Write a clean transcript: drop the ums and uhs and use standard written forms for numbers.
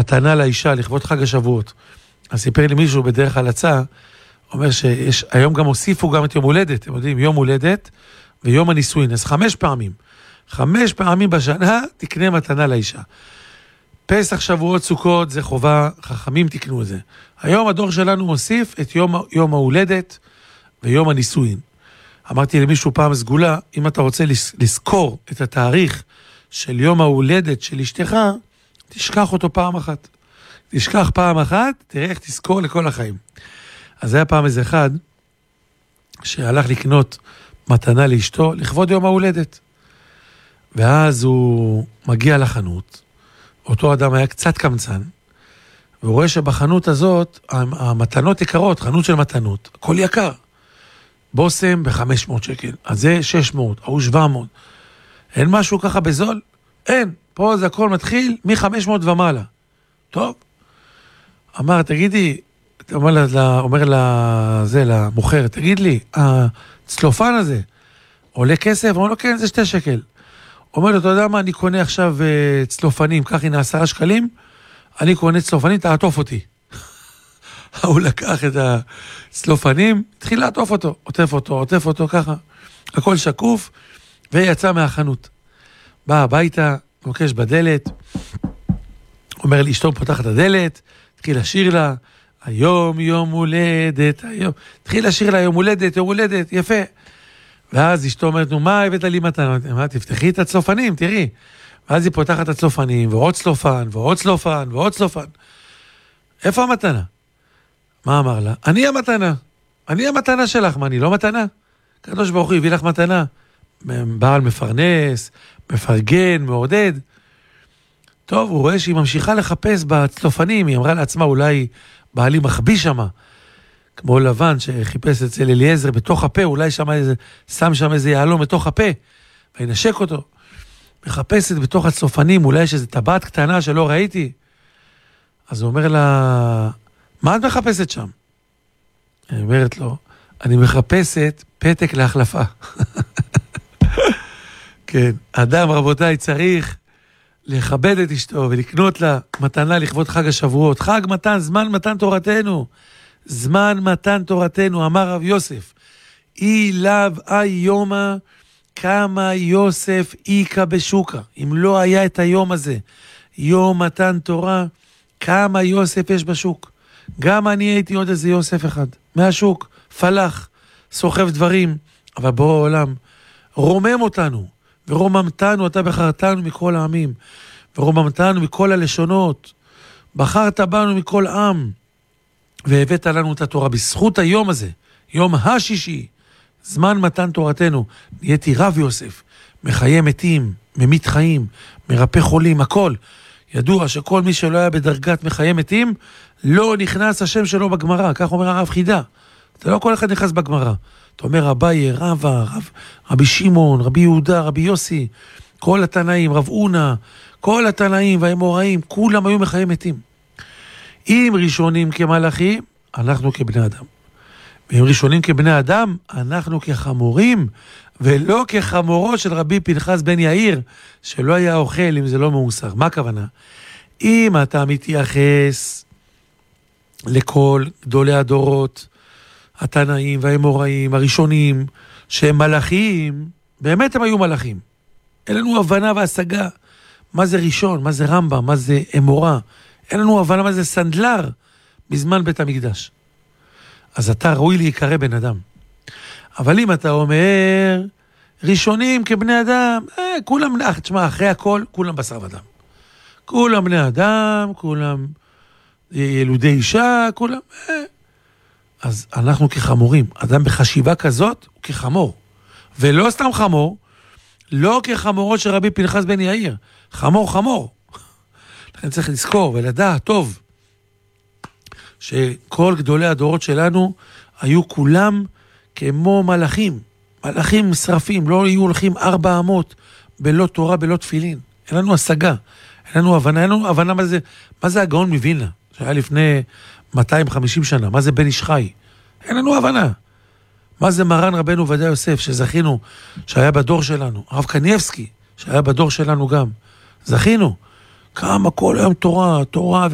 מתנה לאישה לכבוד חג השבועות. אז סיפר לי מישהו בדרך הלצה, אומר שהיום גם הוסיפו גם את יום הולדת, אתם יודעים, יום הולדת ויום הנישואין, אז 5 פעמים. 5 פעמים בשנה תקנה מתנה לאישה. פסח, שבועות, סוכות, זה חובה, חכמים תקנו את זה. היום הדור שלנו מוסיף את יום ההולדת ויום הנישואין. אמרתי למישהו פעם סגולה, אם אתה רוצה לזכור את התאריך של יום ההולדת של אשתך, תשכח אותו פעם אחת. תשכח פעם אחת, תראה איך תזכור לכל החיים. אז היה פעם איזה אחד, שהלך לקנות מתנה לאשתו, לכבוד יום ההולדת. ואז הוא מגיע לחנות, אותו אדם היה קצת קמצן, והוא רואה שבחנות הזאת, המתנות יקרות, חנות של מתנות, הכל יקר. בוסם ב-500 שקל, אז זה 600, ההוא 700. אין משהו ככה בזול? אין, פה זה הכל מתחיל מ-500 ומעלה. טוב. אמר, תגידי, אומר למוכר, תגיד לי, הצלופן הזה עולה כסף? אומר לו, כן, זה 2 שקל. אומר לו, אתה יודע מה, אני קונה עכשיו צלופנים, כך הנה 10 שקלים, אני קונה צלופנים, תעטוף אותי. הוא לקח את הצלופנים, התחיל לעטוף אותו, עוטף אותו ככה, הכל שקוף, ויצא מהחנות. בא הביתה, נוקש בדלת, אומר לי, אשתו פותח את הדלת, התחיל לשיר לה, היום יום הולדת, היום, התחיל לשיר לה, יום הולדת, יפה. ואז אשתו אומרת, נו, מה הבאת לי מתנה? אמרת, תפתחי את הצלופנים, תראי. ואז היא פותחת את הצלופנים, ועוד צלופן, ועוד צלופן, ועוד צלופן. איפה המתנה? מה אמר לה? אני המתנה שלך, מה, אני לא מתנה? קדוש ברוך הוא הביא לך מתנה. בעל מפרנס, מפרגן, מעודד. טוב, הוא רואה שהיא ממשיכה לחפש בצלופנים, היא אמרה לעצמה, אולי בעלי מחביא שמה. כמו לבן שחיפש אצל אליעזר בתוך הפה, אולי שם שם איזה יעלום בתוך הפה, וינשק אותו. מחפשת בתוך הצלופנים, אולי יש איזו טבעת קטנה שלא ראיתי. אז הוא אומר לה, מה את מחפשת שם? היא אומרת לו, אני מחפשת פתק להחלפה. כן, אדם, רבותיי, צריך לכבד את אשתו ולקנות לה מתנה לכבוד חג השבועות. חג מתן, זמן מתן תורתנו. זמן מתן תורתנו, אמר רב יוסף. אי לאו אי יומה כמה יוסף איקה בשוקה. אם לא היה את היום הזה, יום מתן תורה, כמה יוסף יש בשוק. גם אני הייתי עוד איזה יוסף אחד, מהשוק, פלח, סוחב דברים, אבל בורא עולם, רומם אותנו, ורוממתנו, אתה בחרתנו מכל העמים, ורוממתנו מכל הלשונות, בחרת בנו מכל עם, והבאת לנו את התורה בזכות היום הזה, יום השישי, זמן מתן תורתנו, נהייתי רב יוסף, מחיי מתים, ממית חיים, מרפא חולים, הכל. ידוע שכל מי שלא היה בדרגת מחיי מתים, לא נכנס השם שלו בגמרא, כך אומר הרב חידה. אתה לא כל אחד נכנס בגמרא. אתה אומר אביי, רבי שמעון, רבי יהודה, רבי יוסי, כל התנאים, רב אונה, כל התנאים והאמוראים, כולם היו מחיי מתים. אם ראשונים כמלאכים, אנחנו כבני אדם. ואם ראשונים כבני אדם, אנחנו כחמורים, ולא כחמורו של רבי פנחס בן יאיר, שלא היה אוכל אם זה לא מאוסר. מה הכוונה? אם אתה מתייחס לכל גדולי הדורות, התנאים והאמוראים, הראשונים, שהם מלאכים, באמת הם היו מלאכים. אין לנו הבנה והשגה, מה זה ראשון, מה זה רמב"ם, מה זה אמורה. אין לנו הבנה מה זה סנדלר, בזמן בית המקדש. אז אתה ראוי להיקרא בן אדם. אבל אם אתה אומר, ראשונים כבני אדם, כולם, תשמע, אחרי הכל, כולם בשר ודם. כולם בני אדם, כולם ילודי אישה, כולם, אז אנחנו כחמורים. אדם בחשיבה כזאת הוא כחמור. ולא סתם חמור, לא כחמורות של רבי פנחס בן יאיר. חמור. לכן צריך לזכור ולדעת טוב, שכל גדולי הדורות שלנו היו כולם כמו מלאכים. מלאכים שרפים, לא היו הולכים 400 בלא תורה, בלא תפילין. אין לנו השגה, אין לנו הבנה מה זה הגאון מווילנה, שהיה לפני 250 שנה, מה זה בן איש חי. אין לנו הבנה. מה זה מרן רבנו עובדיה יוסף, שזכינו, שהיה בדור שלנו. הרב קניבסקי, שהיה בדור שלנו גם. זכינו. כמה כל היום תורה